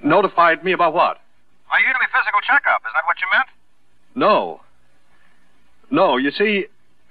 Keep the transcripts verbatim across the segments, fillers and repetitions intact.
Notified me about what? My yearly physical checkup. Is that what you meant? No. No, you see,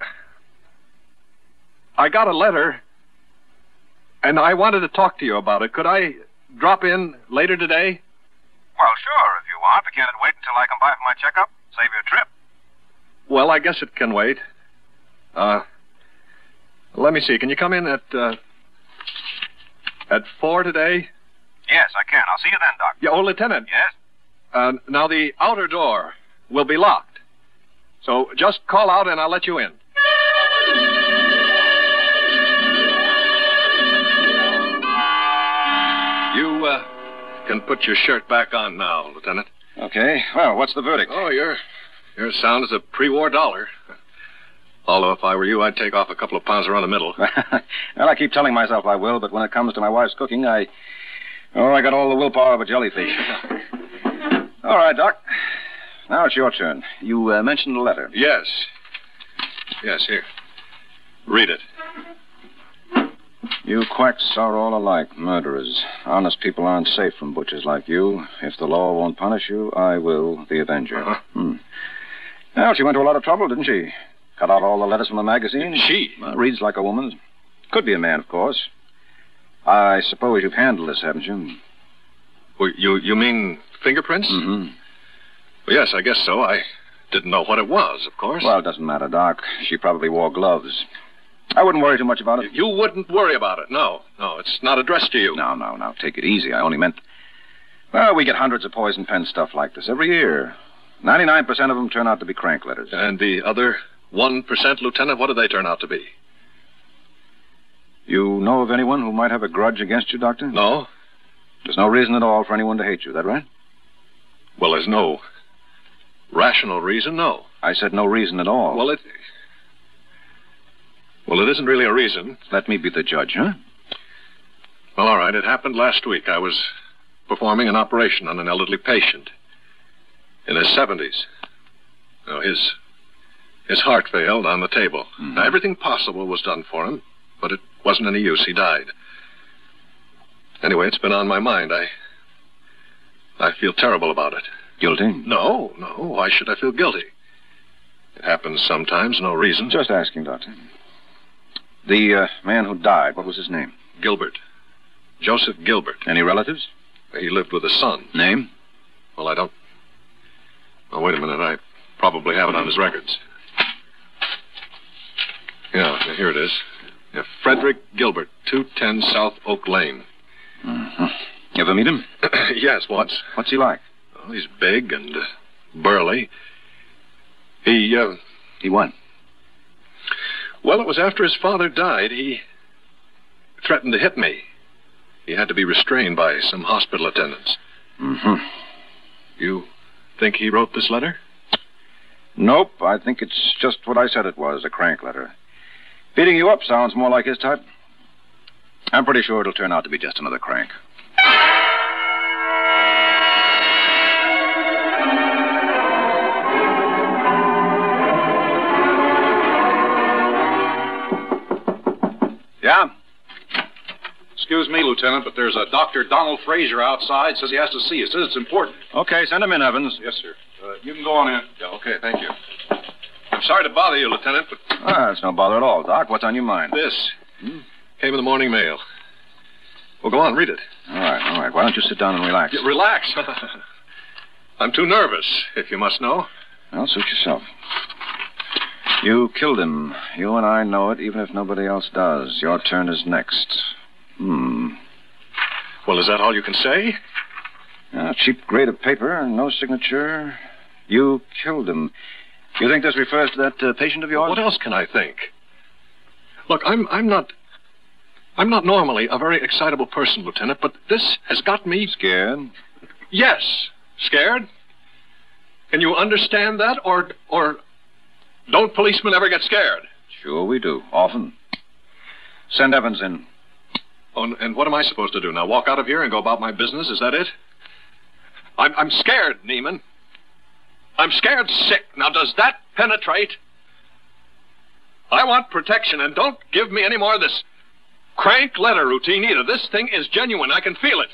I got a letter, and I wanted to talk to you about it. Could I drop in later today? Well, sure, if you want. But can't it wait until I come by for my checkup? Save you a trip. Well, I guess it can wait. Uh, let me see. Can you come in at, uh, at four today? Yes, I can. I'll see you then, Doc. Yeah, oh, Lieutenant. Yes? Uh, now, the outer door will be locked. So just call out and I'll let you in. You, uh, can put your shirt back on now, Lieutenant. Okay. Well, what's the verdict? Oh, you're, you're as sound as a pre-war dollar. Although if I were you, I'd take off a couple of pounds around the middle. Well, I keep telling myself I will, but when it comes to my wife's cooking, I... Oh, I got all the willpower of a jellyfish. All right, Doc. Now it's your turn. You uh, mentioned the letter. Yes. Yes, here. Read it. You quacks are all alike, murderers. Honest people aren't safe from butchers like you. If the law won't punish you, I will, the Avenger. Uh-huh. Hmm. Well, she went to a lot of trouble, didn't she? Cut out all the letters from the magazine. She? Uh, reads like a woman. Could be a man, of course. I suppose you've handled this, haven't you? Well, you, you mean fingerprints? Mm-hmm. Well, yes, I guess so. I didn't know what it was, of course. Well, it doesn't matter, Doc. She probably wore gloves. I wouldn't worry too much about it. You wouldn't worry about it, no. No, it's not addressed to you. No, no, no. Take it easy. I only meant... Well, we get hundreds of poison pen stuff like this every year. ninety-nine percent of them turn out to be crank letters. And the other one percent, Lieutenant, what do they turn out to be? You know of anyone who might have a grudge against you, Doctor? No. There's no reason at all for anyone to hate you, is that right? Well, there's no rational reason, no. I said no reason at all. Well, it... Well, it isn't really a reason. Let me be the judge, huh? Well, all right. It happened last week. I was performing an operation on an elderly patient in his seventies. Now, his, his heart failed on the table. Mm-hmm. Now, everything possible was done for him, but it wasn't any use. He died. Anyway, it's been on my mind. I... I feel terrible about it. Guilty? No, no. Why should I feel guilty? It happens sometimes, no reason. Just asking, Doctor. The uh, man who died, what was his name? Gilbert. Joseph Gilbert. Any relatives? He lived with his son. Name? Well, I don't... Oh, wait a minute. I probably have it on his records. Yeah, here it is. Yeah, Frederick Gilbert, two ten South Oak Lane. Mm-hmm. You ever meet him? Yes, once. What's he like? Well, he's big and uh, burly. He, uh... He what? Well, it was after his father died. He threatened to hit me. He had to be restrained by some hospital attendants. Mm-hmm. You think he wrote this letter? Nope. I think it's just what I said it was, a crank letter. Beating you up sounds more like his type. I'm pretty sure it'll turn out to be just another crank. Yeah? Excuse me, Lieutenant, but there's a Doctor Donald Fraser outside. Says he has to see you. Says it's important. Okay, send him in, Evans. Yes, sir. Uh, you can go on in. Yeah, okay, thank you. I'm sorry to bother you, Lieutenant, but... Ah, it's no bother at all, Doc. What's on your mind? This hmm? came in the morning mail. Well, go on, read it. All right, all right. Why don't you sit down and relax? Yeah, relax. I'm too nervous, if you must know. Well, suit yourself. You killed him. You and I know it, even if nobody else does. Your turn is next. Hmm. Well, is that all you can say? Uh, cheap grade of paper, no signature. You killed him. You think this refers to that uh, patient of yours? What else can I think? Look, I'm I'm not... I'm not normally a very excitable person, Lieutenant, but this has got me... Scared? Yes. Scared? Can you understand that? Or, or don't policemen ever get scared? Sure we do. Often. Send Evans in. Oh, and what am I supposed to do now? Walk out of here and go about my business? Is that it? I'm, I'm scared, Neiman. I'm scared sick. Now, does that penetrate? I want protection, and don't give me any more of this crank letter routine either. This thing is genuine. I can feel it.